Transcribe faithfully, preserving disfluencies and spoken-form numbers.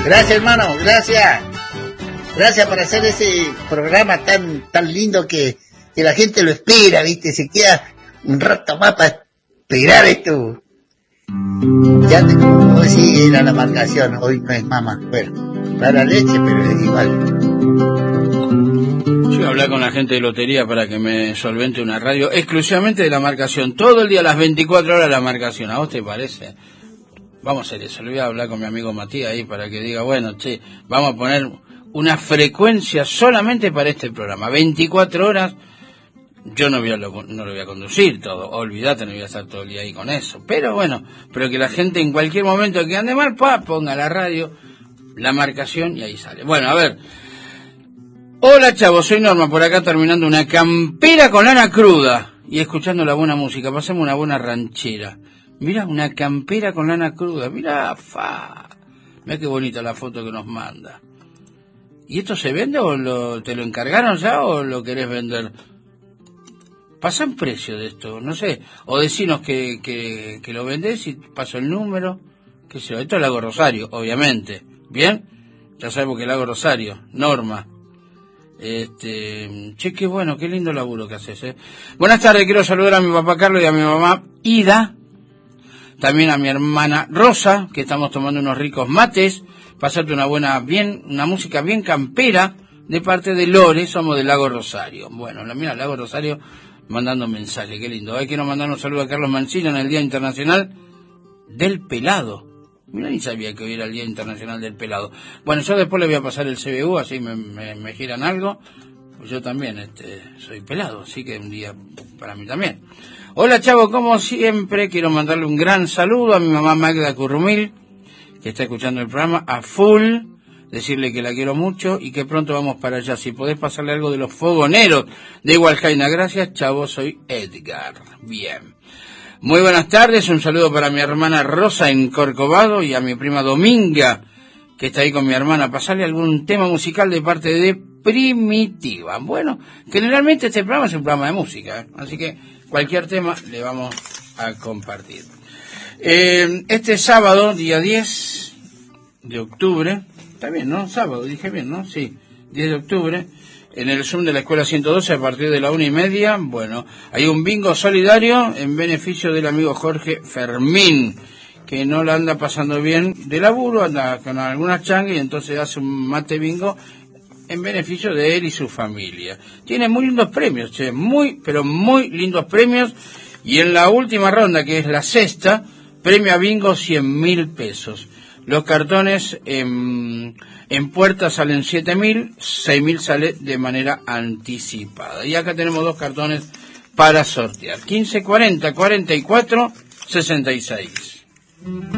Gracias, hermano, gracias. Gracias por hacer ese programa tan tan lindo que, que la gente lo espera, ¿viste? Se queda un rato más para esperar esto. Ya te, como decía, era la marcación, hoy no es mamá. Bueno, para la leche, pero es igual. Yo voy a hablar con la gente de lotería para que me solvente una radio exclusivamente de la marcación. Todo el día, a las veinticuatro horas, la marcación. ¿A vos te parece? Vamos a hacer eso. Le voy a hablar con mi amigo Matías ahí para que diga, bueno, che, vamos a poner una frecuencia solamente para este programa. veinticuatro horas. Yo no, voy a lo, no lo voy a conducir todo. Olvídate, no voy a estar todo el día ahí con eso. Pero bueno, pero que la gente en cualquier momento que ande mal, pa, ponga la radio, la marcación y ahí sale. Bueno, a ver. Hola, chavos, soy Norma, por acá terminando una campera con lana cruda y escuchando la buena música. Pasemos una buena ranchera. Mirá, una campera con lana cruda. Mirá, fa. Mirá qué bonita la foto que nos manda. ¿Y esto se vende o lo, te lo encargaron ya o lo querés vender? Pasan precio de esto, no sé. O decinos que, que, que lo vendés y paso el número. Qué sé yo. Esto es Lago Rosario, obviamente. ¿Bien? Ya sabemos que es Lago Rosario. Norma. Este, che, qué bueno, qué lindo laburo que haces, eh. Buenas tardes, quiero saludar a mi papá Carlos y a mi mamá Ida, también a mi hermana Rosa, que estamos tomando unos ricos mates, pasarte una buena, bien, una música bien campera, de parte de Lore, somos del Lago Rosario. Bueno, mira, Lago Rosario mandando mensaje, qué lindo. Hoy quiero mandar un saludo a Carlos Mancilla en el Día Internacional del Pelado. Mira, ni sabía que hoy era el Día Internacional del Pelado. Bueno, yo después le voy a pasar el C B U, así me, me, me giran algo. Pues yo también este, soy pelado, así que un día para mí también. Hola, chavo, como siempre, quiero mandarle un gran saludo a mi mamá Magda Currumil, que está escuchando el programa a full, decirle que la quiero mucho y que pronto vamos para allá. Si podés pasarle algo de los fogoneros de Hualcaina. Gracias, chavo, soy Edgar. Bien. Muy buenas tardes, un saludo para mi hermana Rosa en Corcovado y a mi prima Dominga, que está ahí con mi hermana. Pasarle algún tema musical de parte de Primitiva. Bueno, generalmente este programa es un programa de música, ¿eh? Así que cualquier tema le vamos a compartir. Eh, este sábado, día diez de octubre, está bien, ¿no? Sábado, dije bien, ¿no? Sí, diez de octubre. En el Zoom de la Escuela ciento doce, a partir de la una y media, bueno, hay un bingo solidario en beneficio del amigo Jorge Fermín, que no la anda pasando bien de laburo, anda con algunas changas y entonces hace un mate bingo en beneficio de él y su familia. Tiene muy lindos premios, che, muy, pero muy lindos premios. Y en la última ronda, que es la sexta, premio a bingo cien mil pesos. Los cartones en, en puerta salen siete mil, seis mil sale de manera anticipada. Y acá tenemos dos cartones para sortear. quince cuarenta cuarenta y cuatro sesenta y seis.